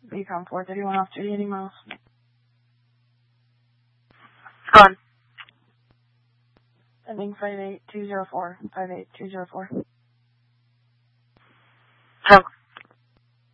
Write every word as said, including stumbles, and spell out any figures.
Becom four thirty-one off duty, eighty miles. Gone. Ending five eight two zero four, five eight two zero four. Chunk.